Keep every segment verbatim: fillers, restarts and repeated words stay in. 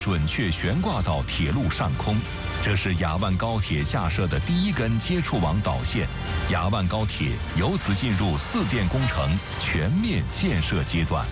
准确悬挂到铁路上空。这是雅万高铁架设的第一根接触网导线，雅万高铁由此进入四电工程全面建设阶段。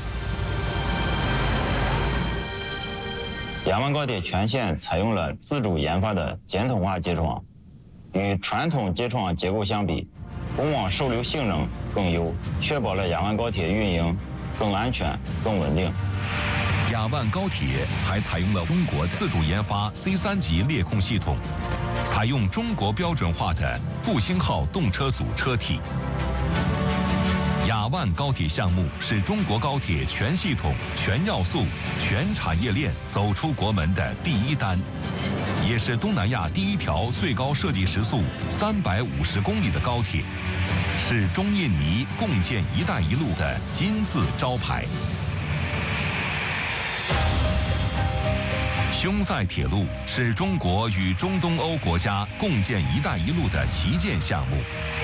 雅万高铁全线采用了自主研发的简筒化接触网，与传统接触网结构相比，公网受流性能更优，确保了雅万高铁运营更安全、更稳定。 雅万高铁还采用了中国自主研发 C 三级裂控系统，采用中国标准化的复兴号动车组车体。雅万高铁项目是中国高铁全系统、全要素、全产业链走出国门的第一单，也是东南亚第一条最高设计时速三百五十公里的高铁，是中印尼共建“一带一路”的金字招牌。匈塞铁路是中国与中东欧国家共建“一带一路”的旗舰项目。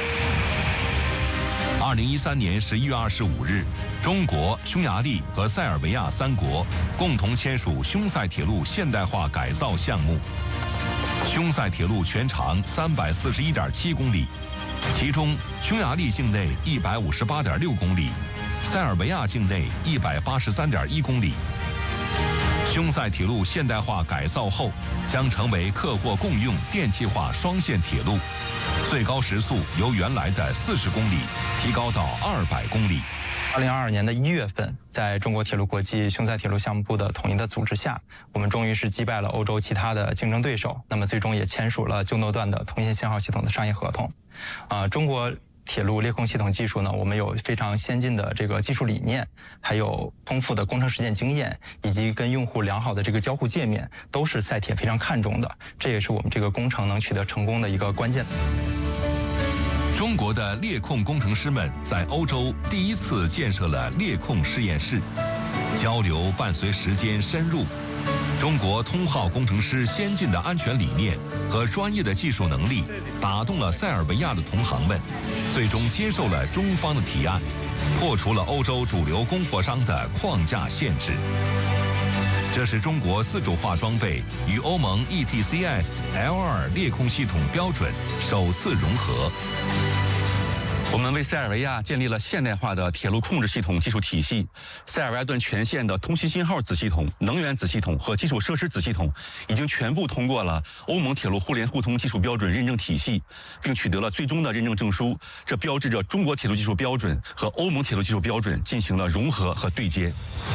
二零一三年十一月二十五日，中国、匈牙利和塞尔维亚三国共同签署匈塞铁路现代化改造项目。匈塞铁路全长三百四十一点七公里，其中匈牙利境内一百五十八点六公里，塞尔维亚境内一百八十三点一公里。匈塞铁路现代化改造后，将成为客货共用电气化双线铁路，最高时速由原来的四十公里提高到二百公里。 二零二二年的一月份，在中国铁路国际匈塞铁路项目部的统一的组织下，我们终于是击败了欧洲其他的竞争对手，那么最终也签署了旧诺段的通信信号系统的商业合同。啊、呃，中国铁路裂控系统技术呢，我们有非常先进的这个技术理念，还有丰富的工程实践经验，以及跟用户良好的这个交互界面，都是赛铁非常看重的。这也是我们这个工程能取得成功的一个关键。 中国的裂控工程师们在欧洲第一次建设了裂控实验室，交流伴随时间深入。中国通号工程师先进的安全理念和专业的技术能力，打动了塞尔维亚的同行们，最终接受了中方的提案，破除了欧洲主流供货商的框架限制。这是中国自主化装备与欧盟 E T C S L 二裂控系统标准首次融合。 我们为塞尔维亚建立了现代化的铁路控制系统技术体系，塞尔维亚段全线的通信信号子系统、能源子系统和基础设施子系统已经全部通过了欧盟铁路互联互通技术标准认证体系，并取得了最终的认证证书。这标志着中国铁路技术标准和欧盟铁路技术标准进行了融合和对接。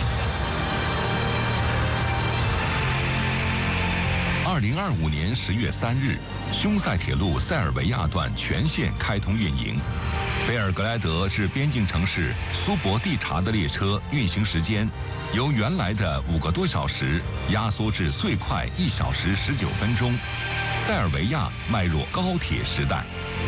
二零二五年十月三日，匈塞铁路塞尔维亚段全线开通运营。贝尔格莱德至边境城市苏博蒂察的列车运行时间由原来的五个多小时压缩至最快一小时十九分钟，塞尔维亚迈入高铁时代。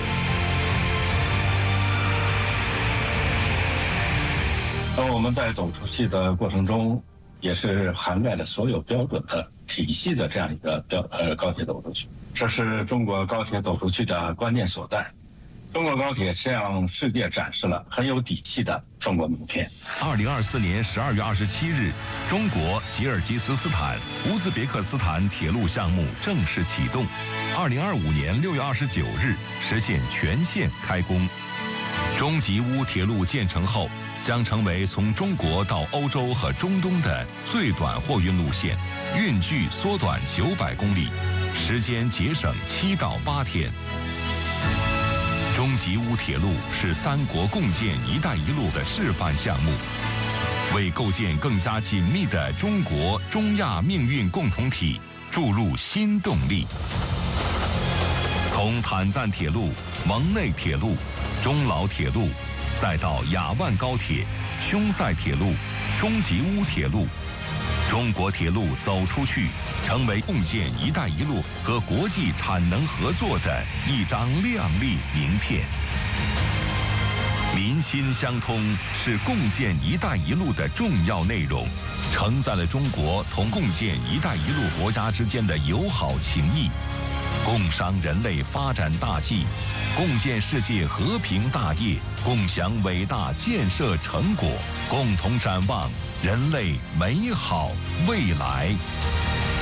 而我们在走出去的过程中，也是涵盖了所有标准的体系的这样一个标呃高铁走出去，这是中国高铁走出去的关键所在。中国高铁向世界展示了很有底气的中国名片。 二零二四年十二月二十七日，中国吉尔吉斯斯坦乌兹别克斯坦铁路项目正式启动。二零二五年六月二十九日实现全线开工。中吉乌铁路建成后，将成为从中国到欧洲和中东的最短货运路线，运距缩短九百公里，时间节省七到八天。中吉乌铁路是三国共建“一带一路”的示范项目，为构建更加紧密的中国中亚命运共同体注入新动力。从坦赞铁路、蒙内铁路、中老铁路，再到雅万高铁、匈塞铁路、中吉乌铁路，中国铁路走出去，成为共建“一带一路”和国际产能合作的一张亮丽名片。民心相通是共建“一带一路”的重要内容，承载了中国同共建“一带一路”国家之间的友好情谊，共商人类发展大计，共建世界和平大业，共享伟大建设成果，共同展望人类美好未来。